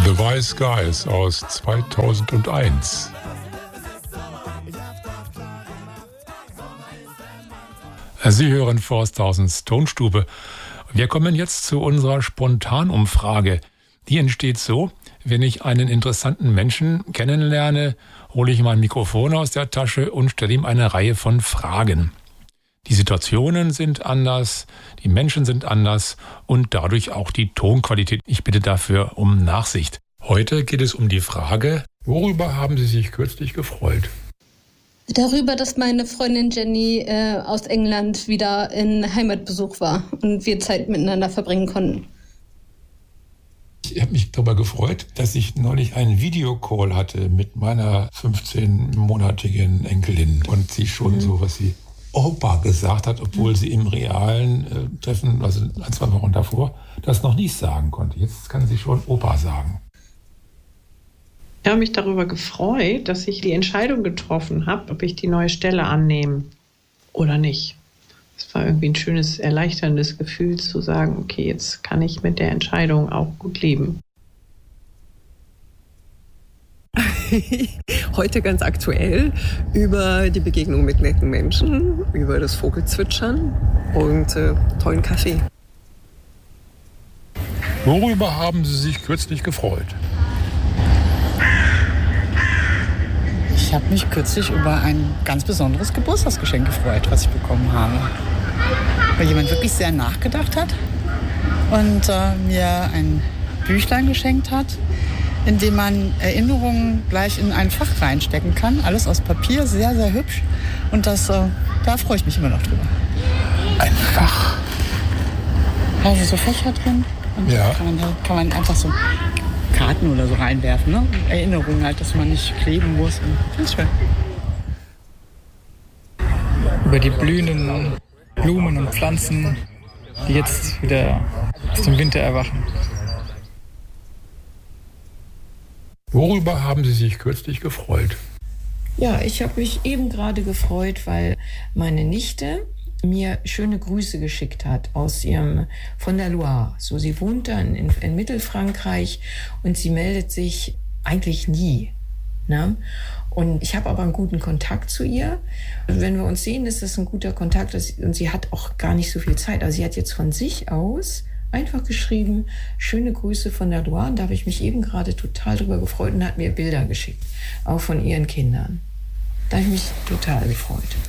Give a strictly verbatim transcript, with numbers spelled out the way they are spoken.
The Wise Guys aus zweitausendeins. Sie hören Forsthausens Tonstube. Wir kommen jetzt zu unserer Spontanumfrage. Die entsteht so: Wenn ich einen interessanten Menschen kennenlerne, hole ich mein Mikrofon aus der Tasche und stelle ihm eine Reihe von Fragen. Die Situationen sind anders, die Menschen sind anders und dadurch auch die Tonqualität. Ich bitte dafür um Nachsicht. Heute geht es um die Frage: Worüber haben Sie sich kürzlich gefreut? Darüber, dass meine Freundin Jenny äh, aus England wieder in Heimatbesuch war und wir Zeit miteinander verbringen konnten. Ich habe mich darüber gefreut, dass ich neulich einen Videocall hatte mit meiner fünfzehnmonatigen Enkelin und sie schon mhm. so, was sie Opa gesagt hat, obwohl mhm. sie im realen äh, Treffen, also ein, zwei Wochen davor, das noch nicht sagen konnte. Jetzt kann sie schon Opa sagen. Ich habe mich darüber gefreut, dass ich die Entscheidung getroffen habe, ob ich die neue Stelle annehme oder nicht. Es war irgendwie ein schönes, erleichterndes Gefühl zu sagen, okay, jetzt kann ich mit der Entscheidung auch gut leben. Heute ganz aktuell über die Begegnung mit netten Menschen, über das Vogelzwitschern und äh, tollen Kaffee. Worüber haben Sie sich kürzlich gefreut? Ich habe mich kürzlich über ein ganz besonderes Geburtstagsgeschenk gefreut, was ich bekommen habe. Weil jemand wirklich sehr nachgedacht hat und äh, mir ein Büchlein geschenkt hat, in dem man Erinnerungen gleich in ein Fach reinstecken kann. Alles aus Papier, sehr, sehr hübsch. Und das, äh, da freue ich mich immer noch drüber. Ein Fach? Also so Fächer drin. Und ja. kann, man, kann man einfach so Karten oder so reinwerfen, ne? Erinnerungen halt, dass man nicht kleben muss. Ganz schön. Über die blühenden Blumen und Pflanzen, die jetzt wieder aus dem Winter erwachen. Worüber haben Sie sich kürzlich gefreut? Ja, ich habe mich eben gerade gefreut, weil meine Nichte mir schöne Grüße geschickt hat aus ihrem von der Loire. So, sie wohnt dann in, in Mittelfrankreich und sie meldet sich eigentlich nie. Ne? Und ich habe aber einen guten Kontakt zu ihr. Und wenn wir uns sehen, ist das ein guter Kontakt. Und sie hat auch gar nicht so viel Zeit. Also sie hat jetzt von sich aus einfach geschrieben, schöne Grüße von der Loire. Und da habe ich mich eben gerade total drüber gefreut und hat mir Bilder geschickt, auch von ihren Kindern. Da habe ich mich total gefreut.